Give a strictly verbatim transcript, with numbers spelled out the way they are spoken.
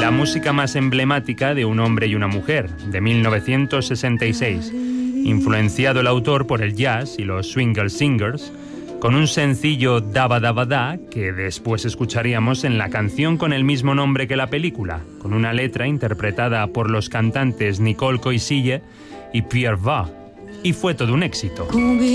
la música más emblemática de Un hombre y una mujer, de mil novecientos sesenta y seis, influenciado el autor por el jazz y los Swingle Singers, con un sencillo Daba Daba Da que después escucharíamos en la canción con el mismo nombre que la película, con una letra interpretada por los cantantes Nicole Coisille y Pierre Va, y fue todo un éxito.